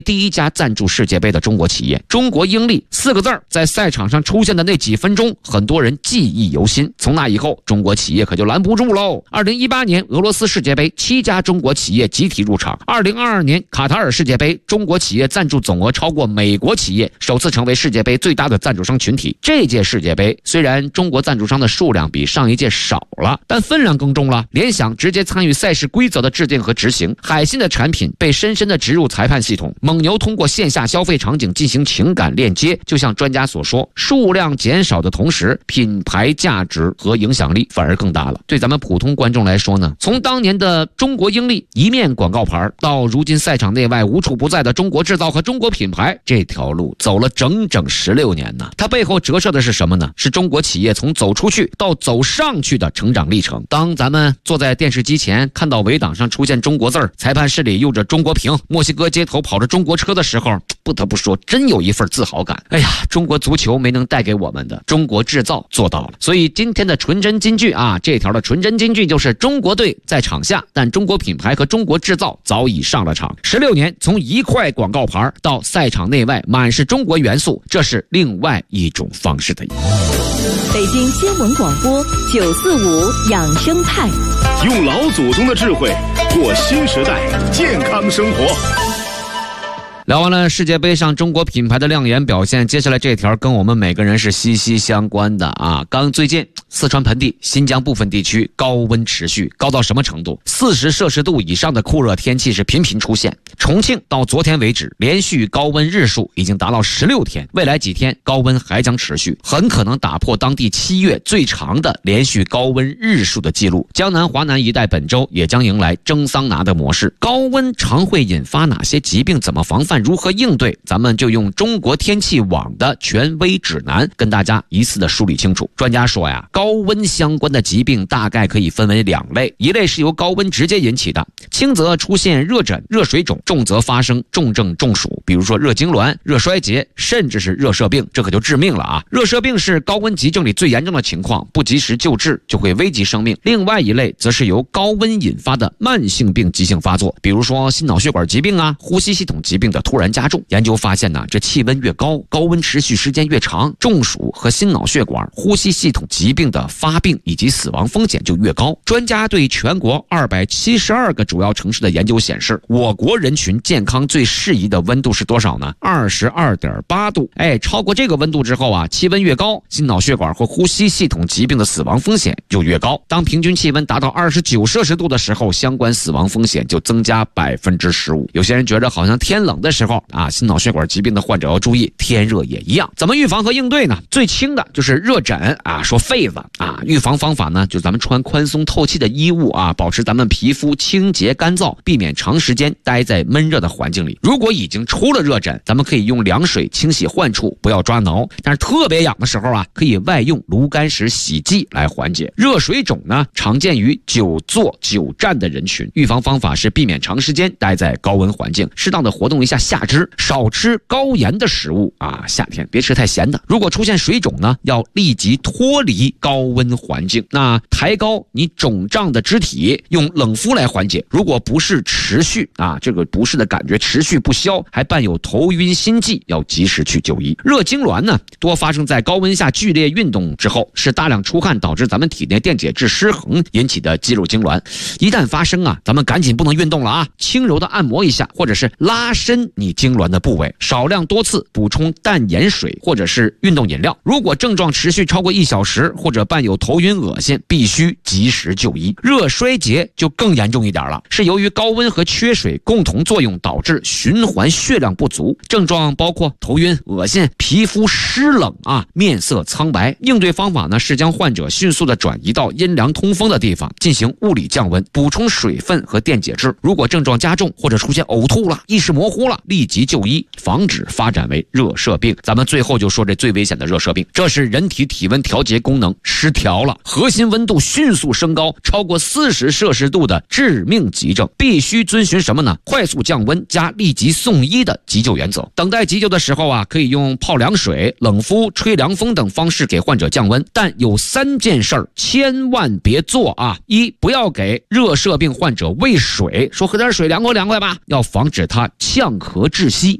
第一家赞助世界杯的中国企业。中国英利4个字在赛场上出现的那几分钟，很多人记忆犹新。从那以后，中国企业可就拦不住喽。2018年俄罗斯世界杯，7家中国企业集体入场。2022年卡塔尔世界杯，中国企业赞助总额超过美国企业，首次成为世界杯最大的赞助商群体。这届世界杯虽然中国赞助商的数量比上一届少了，但分量更重了。联想直接参与赛事规则的制定和执行，海信的产品被深深地植入裁判系统，蒙牛通过线下消费场景进行情感链接。就像专家所说，数量减少的同时，品牌价值和影响力反而更大了。对咱们普通观众来说呢，从当年的中国英利一面广告牌，到如今赛场内外无处不在的中国制造和中国品牌，这条路走了整整16年呢。它背后折射的是什么呢？是中国企业从走出去到走上去的成长历程。当咱们坐在电视机前，看到围挡上出现中国字，裁判室里用着中国屏，墨西哥街头跑着中国车的时候，不得不说真有一份自豪感。哎呀，中国足球没能带给我们的，中国制造做到了。所以今天的纯真金句啊，这条的纯真金句就是中国队在场下，但中国品牌和中国制造早已上了场。16年，从一块广告牌到赛场内外满是中国元素，这是另外一种方式的。 北京新闻广播945养生派， 用老祖宗的智慧过新时代健康生活。 聊完了世界杯上中国品牌的亮眼表现，接下来这条跟我们每个人是息息相关的啊！最近四川盆地、新疆部分地区高温持续，高到什么程度？40摄氏度以上的酷热天气是频频出现。重庆到昨天为止，连续高温日数已经达到16天，未来几天高温还将持续，很可能打破当地7月最长的连续高温日数的记录。江南、华南一带本周也将迎来蒸桑拿的模式。高温常会引发哪些疾病？怎么防范？如何应对？咱们就用中国天气网的权威指南跟大家一次的梳理清楚。专家说呀，高温相关的疾病大概可以分为2类，一类是由高温直接引起的，轻则出现热疹、热水肿，重则发生重症中暑，比如说热痉挛、热衰竭，甚至是热射病，这可就致命了啊！热射病是高温急症里最严重的情况，不及时救治就会危及生命。另外一类则是由高温引发的慢性病急性发作，比如说心脑血管疾病啊、呼吸系统疾病的突然加重。研究发现呢，这气温越高，高温持续时间越长，中暑和心脑血管、呼吸系统疾病的发病以及死亡风险就越高。专家对全国272个主要城市的研究显示，我国人群健康最适宜的温度是多少呢？22.8度。超过这个温度之后啊，气温越高，心脑血管或呼吸系统疾病的死亡风险就越高。当平均气温达到29摄氏度的时候，相关死亡风险就增加15%。有些人觉得好像天冷的时候啊，心脑血管疾病的患者要注意，天热也一样。怎么预防和应对呢？最轻的就是热疹啊，说痱子啊，预防方法呢，就是咱们穿宽松透气的衣物啊，保持咱们皮肤清洁干燥，避免长时间待在闷热的环境里。如果已经出了热疹，咱们可以用凉水清洗患处，不要抓挠。但是特别痒的时候啊，可以外用炉甘石洗剂来缓解。热水肿呢，常见于久坐久站的人群，预防方法是避免长时间待在高温环境，适当的活动一下下肢，少吃高盐的食物啊，夏天别吃太咸的。如果出现水肿呢，要立即脱离高温环境。那抬高你肿胀的肢体，用冷敷来缓解。如果不适持续啊，这个不适的感觉持续不消，还伴有头晕心悸，要及时去就医。热痉挛呢，多发生在高温下剧烈运动之后，是大量出汗导致咱们体内电解质失衡引起的肌肉痉挛。一旦发生啊，咱们赶紧不能运动了啊，轻柔的按摩一下，或者是拉伸你痉挛的部位，少量多次补充淡盐水或者是运动饮料。如果症状持续超过1小时，或者伴有头晕恶心，必须及时就医。热衰竭就更严重一点了，是由于高温和缺水共同作用导致循环血量不足，症状包括头晕、恶心、皮肤湿冷啊，面色苍白。应对方法呢，是将患者迅速的转移到阴凉通风的地方，进行物理降温，补充水分和电解质。如果症状加重或者出现呕吐了、意识模糊了，立即就医，防止发展为热射病。咱们最后就说这最危险的热射病，这是人体体温调节功能失调了，核心温度迅速升高，超过40摄氏度的致命急症。必须遵循什么呢？快速降温加立即送医的急救原则。等待急救的时候啊，可以用泡凉水、冷敷、吹凉风等方式给患者降温，但有3件事千万别做啊！一，不要给热射病患者喂水，说喝点水凉快凉快吧，要防止他呛何窒息。